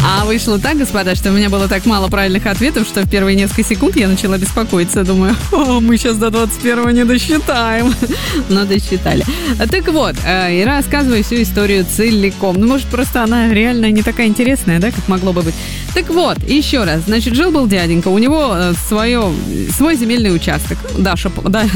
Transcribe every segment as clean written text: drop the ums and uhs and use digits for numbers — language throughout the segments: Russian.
А вышло так, господа, что у меня было так мало правильных ответов, что в первые несколько секунд я начала беспокоиться. Думаю, мы сейчас до 21-го не досчитаем. Но досчитали. Так вот, и рассказываю всю историю целиком. Ну, может, просто она реально не такая интересная, да, как могло бы быть. Так вот, еще раз. Значит, жил-был дяденька, у него свой земельный участок. Дача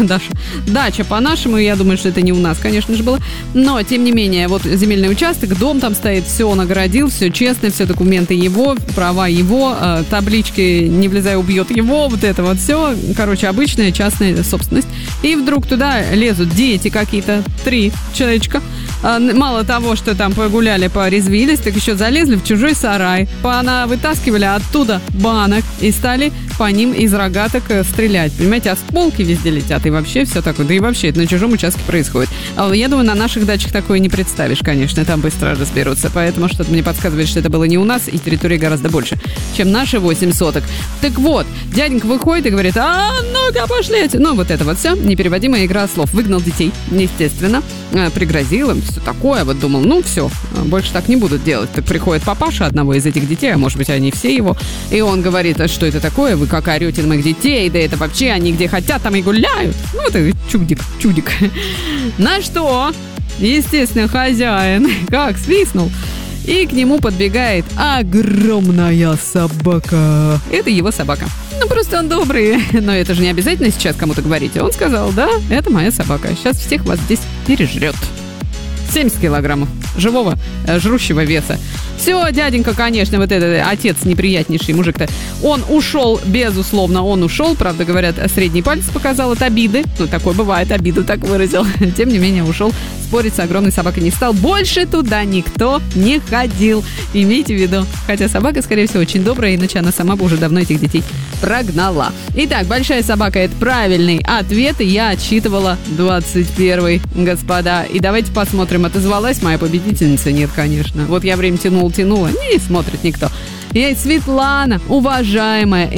по-нашему, я думаю, что это не у нас, конечно же, было. Но, тем не менее, вот земельный участок, дом там стоит, все он огородил, все честно, все документы его, права его, таблички «не влезай, убьет его», вот это вот все. Короче, обычная частная собственность. И вдруг туда лезут дети какие-то, 3 человечка. Мало того, что там погуляли, порезвились, так еще залезли в чужой сарай. Вытаскивали оттуда банок и стали по ним из рогаток стрелять. Понимаете, осколки везде летят и вообще все такое. Да и вообще это на чужом участке происходит. Я думаю, на наших дачах такое не представишь, конечно. Там быстро разберутся. Поэтому что-то мне подсказывает, что это было не у нас, и территории гораздо больше, чем наши 8 соток. Так вот, дяденька выходит и говорит: ну-ка, пошлите. Ну, вот это вот все. Непереводимая игра слов. Выгнал детей, естественно. Пригрозил им, все такое. Вот думал, ну все, больше так не будут делать. Так приходит папаша одного из этих детей, а может быть, они все его. И он говорит: а что это такое? Вы как орете на моих детей? Да это вообще они где хотят, там и гуляют. Ну, это чудик. На что, естественно, хозяин как свистнул. И к нему подбегает огромная собака. Это его собака. Ну, просто он добрый. Но это же не обязательно сейчас кому-то говорить. Он сказал: да, это моя собака. Сейчас всех вас здесь пережрет. 70 килограммов живого жрущего веса. Все, дяденька, конечно, вот этот отец неприятнейший мужик-то, он ушел, безусловно, правда, говорят, средний палец показал от обиды. Ну, такое бывает, обиду так выразил. Тем не менее, ушел. Спорить с огромной собакой не стал. Больше туда никто не ходил. Имейте в виду. Хотя собака, скорее всего, очень добрая, иначе она сама бы уже давно этих детей прогнала. Итак, большая собака — это правильный ответ, и я отсчитывала 21-й, господа. И давайте посмотрим, отозвалась моя победительница? Нет, конечно. Вот я время тянула, не смотрит никто. Ей, Светлана, уважаемая,